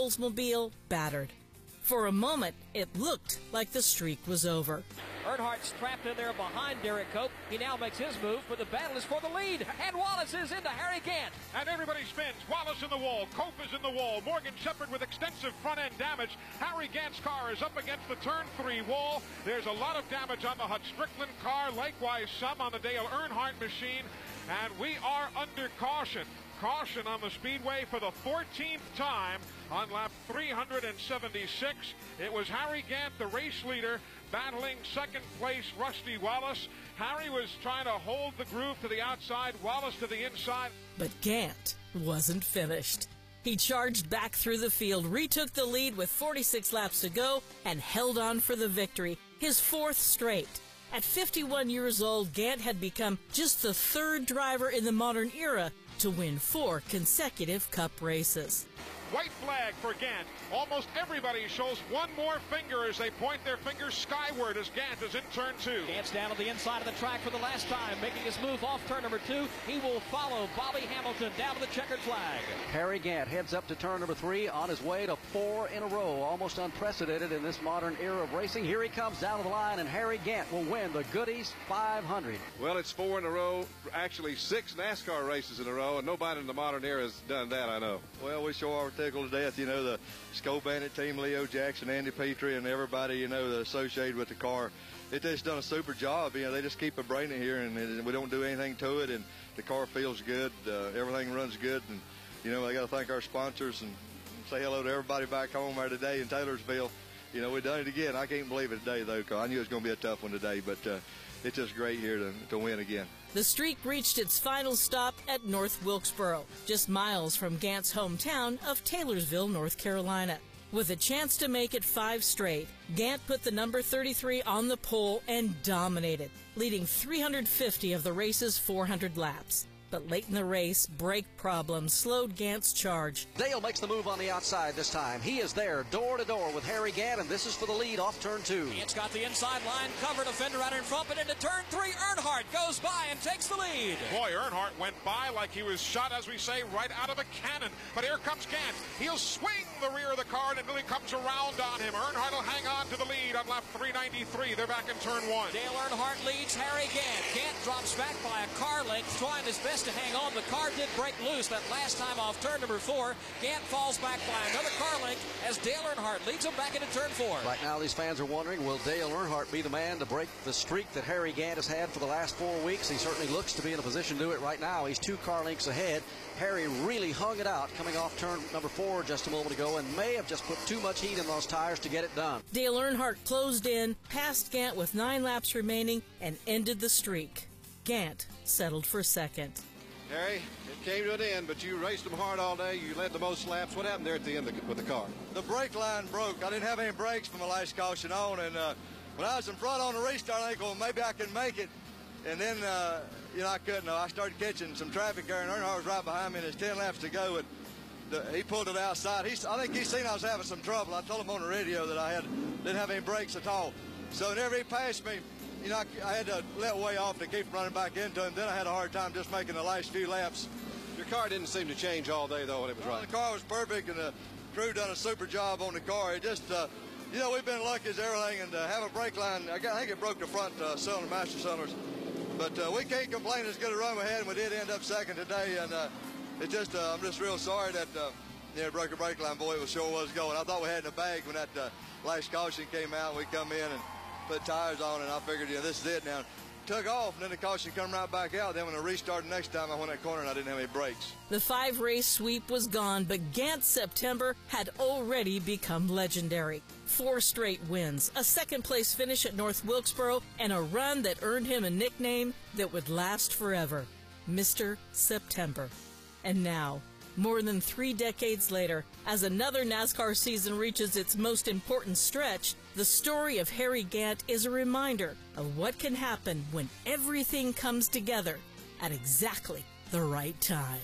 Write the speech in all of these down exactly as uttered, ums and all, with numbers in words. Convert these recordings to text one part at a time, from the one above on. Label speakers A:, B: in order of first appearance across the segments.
A: Oldsmobile battered. For a moment, it looked like the streak was over.
B: Earnhardt's trapped in there behind Derek Cope. He now makes his move, but the battle is for the lead. And Wallace is into Harry Gant.
C: And everybody spins. Wallace in the wall. Cope is in the wall. Morgan Shepherd with extensive front-end damage. Harry Gant's car is up against the turn three wall. There's a lot of damage on the Hut Strickland car. Likewise, some on the Dale Earnhardt machine. And we are under caution. Caution on the speedway for the fourteenth time on lap three hundred seventy-six. It was Harry Gant, the race leader, battling second place Rusty Wallace. Harry was trying to hold the groove to the outside, Wallace to the inside.
A: But Gant wasn't finished. He charged back through the field, retook the lead with forty-six laps to go, and held on for the victory, his fourth straight. At fifty-one years old, Gant had become just the third driver in the modern era to win four consecutive Cup races.
C: White flag for Gant. Almost everybody shows one more finger as they point their fingers skyward as Gant is in turn two.
B: Gant's down on the inside of the track for the last time, making his move off turn number two. He will follow Bobby Hamilton down to the checkered flag.
D: Harry Gant heads up to turn number three on his way to four in a row, almost unprecedented in this modern era of racing. Here he comes down to the line, and Harry Gant will win the Goodies five hundred.
E: Well, it's four in a row, actually six NASCAR races in a row, and nobody in the modern era has done that, I know. Well, we show our tickled to death, you know, the Skull Bandit team, Leo Jackson, Andy Petrie, and everybody, you know, associated with the car. They just done a super job. You know, they just keep a brain in here, and, and we don't do anything to it, and the car feels good. Uh, everything runs good, and, you know, I got to thank our sponsors and say hello to everybody back home there today in Taylorsville. You know, we've done it again. I can't believe it today, though, because I knew it was going to be a tough one today, but uh, it's just great here to, to win again.
A: The streak reached its final stop at North Wilkesboro, just miles from Gant's hometown of Taylorsville, North Carolina. With a chance to make it five straight, Gant put the number thirty-three on the pole and dominated, leading three hundred fifty of the race's four hundred laps. But late in the race, brake problems slowed Gant's charge.
D: Dale makes the move on the outside this time. He is there, door to door with Harry Gant, and this is for the lead off turn two.
B: Gant's got the inside line covered, a fender out in front, but into turn three, Earnhardt goes by and takes the lead.
C: Boy, Earnhardt went by like he was shot, as we say, right out of a cannon. But here comes Gant. He'll swing the rear of the car, and it really comes around on him. Earnhardt will hang on to the lead on lap three ninety-three. They're back in turn one.
B: Dale Earnhardt leads Harry Gant. Gant drops back by a car length, trying his best to hang on. The car did break loose that last time off turn number four. Gant falls back by another car length as Dale Earnhardt leads him back into turn four.
D: Right now, these fans are wondering, will Dale Earnhardt be the man to break the streak that Harry Gant has had for the last four weeks? He certainly looks to be in a position to do it right now. He's two car lengths ahead. Harry really hung it out coming off turn number four just a moment ago and may have just put too much heat in those tires to get it done.
A: Dale Earnhardt closed in, passed Gant with nine laps remaining, and ended the streak. Gant settled for second.
E: Harry, it came to an end, but you raced them hard all day. You led the most laps. What happened there at the end with the car?
F: The brake line broke. I didn't have any brakes from the last caution on, and uh, when I was in front on the restart, I think, well, maybe I can make it. And then, uh, you know, I couldn't. I started catching some traffic there, and Earnhardt was right behind me, and there's ten laps to go, and the, he pulled it outside. He, I think he seen I was having some trouble. I told him on the radio that I had didn't have any brakes at all. So whenever he passed me, you know, I, I had to let way off to keep running back into him. Then I had a hard time just making the last few laps.
E: Your car didn't seem to change all day, though, when it was
F: well,
E: running.
F: The car was perfect, and the crew done a super job on the car. It just, uh, you know, we've been lucky as everything, and to have a brake line, I, got, I think it broke the front uh, cylinder, master cylinders. But uh, we can't complain as good a run we had, and we did end up second today. And uh, it just, uh, I'm just real sorry that uh, you know, broke a brake line. Boy, it was sure was going. I thought we had in the bag when that uh, last caution came out. We come in and put tires on, and I figured, you know, this is it now. Took off, and then the caution come right back out. Then when I restarted next time, I went that corner, and I didn't have any brakes.
A: The five-race sweep was gone, but Gant's September had already become legendary. Four straight wins, a second-place finish at North Wilkesboro, and a run that earned him a nickname that would last forever, Mister September. And now, more than three decades later, as another NASCAR season reaches its most important stretch, the story of Harry Gant is a reminder of what can happen when everything comes together at exactly the right time.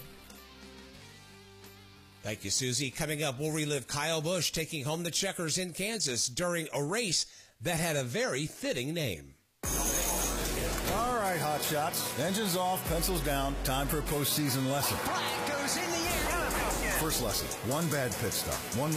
G: Thank you, Susie. Coming up, we'll relive Kyle Busch taking home the checkers in Kansas during a race that had a very fitting name.
H: All right, hot shots. Engines off, pencils down. Time for a postseason lesson.
I: Flag goes in the air.
H: First lesson, one bad pit stop, one